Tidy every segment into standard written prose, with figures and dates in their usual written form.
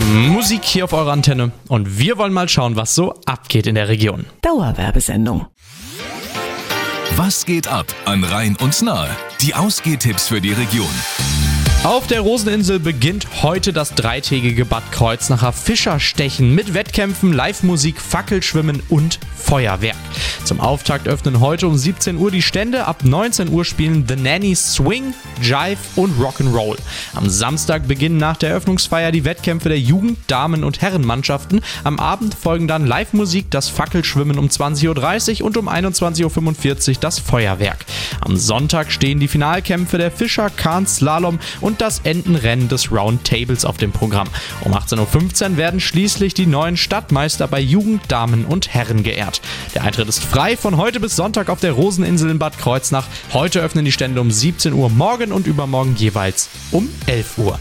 Musik hier auf eurer Antenne und wir wollen mal schauen, was so abgeht in der Region. Dauerwerbesendung. Was geht ab an Rhein und Nahe? Die Ausgehtipps für die Region. Auf der Roseninsel beginnt heute das dreitägige Bad Kreuznacher Fischerstechen mit Wettkämpfen, Live-Musik, Fackelschwimmen und Feuerwerk. Zum Auftakt öffnen heute um 17 Uhr die Stände. Ab 19 Uhr spielen The Nannies Swing, Jive und Rock'n'Roll. Am Samstag beginnen nach der Eröffnungsfeier die Wettkämpfe der Jugend-, Damen- und Herrenmannschaften. Am Abend folgen dann Live-Musik, das Fackelschwimmen um 20.30 Uhr und um 21.45 Uhr das Feuerwerk. Am Sonntag stehen die Finalkämpfe der Fischer, Kahn, Slalom und das Entenrennen des Round Tables auf dem Programm. Um 18.15 Uhr werden schließlich die neuen Stadtmeister bei Jugend, Damen und Herren geehrt. Der Eintritt ist frei von heute bis Sonntag auf der Roseninsel in Bad Kreuznach. Heute öffnen die Stände um 17 Uhr, morgen und übermorgen jeweils um 11 Uhr.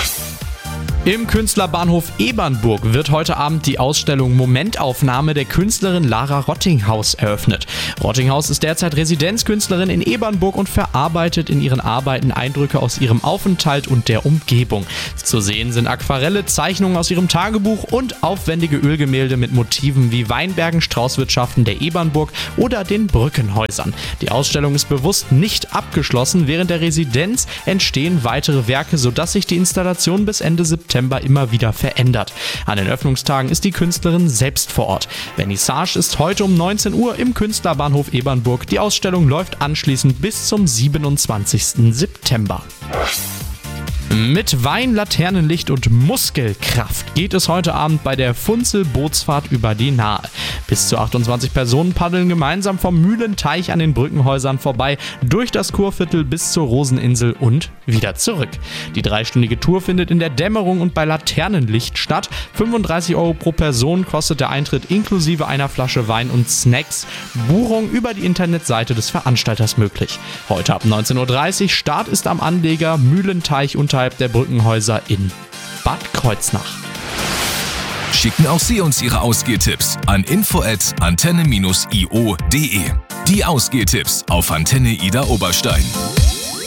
Im Künstlerbahnhof Ebernburg wird heute Abend die Ausstellung Momentaufnahme der Künstlerin Lara Rottinghaus eröffnet. Rottinghaus ist derzeit Residenzkünstlerin in Ebernburg und verarbeitet in ihren Arbeiten Eindrücke aus ihrem Aufenthalt und der Umgebung. Zu sehen sind Aquarelle, Zeichnungen aus ihrem Tagebuch und aufwendige Ölgemälde mit Motiven wie Weinbergen, Straußwirtschaften der Ebernburg oder den Brückenhäusern. Die Ausstellung ist bewusst nicht abgeschlossen. Während der Residenz entstehen weitere Werke, sodass sich die Installation bis Ende September immer wieder verändert. An den Öffnungstagen ist die Künstlerin selbst vor Ort. Vernissage ist heute um 19 Uhr im Künstlerbahnhof Ebernburg. Die Ausstellung läuft anschließend bis zum 27. September. Mit Wein, Laternenlicht und Muskelkraft geht es heute Abend bei der Funzel-Bootsfahrt über die Nahe. Bis zu 28 Personen paddeln gemeinsam vom Mühlenteich an den Brückenhäusern vorbei, durch das Kurviertel bis zur Roseninsel und wieder zurück. Die dreistündige Tour findet in der Dämmerung und bei Laternenlicht statt. 35 € pro Person kostet der Eintritt inklusive einer Flasche Wein und Snacks. Buchung über die Internetseite des Veranstalters möglich. Heute ab 19.30 Uhr, Start ist am Anleger Mühlenteich unterhalb der Brückenhäuser in Bad Kreuznach. Schicken auch Sie uns Ihre Ausgehtipps an info@antenne-io.de. Die Ausgehtipps auf Antenne Ida Oberstein.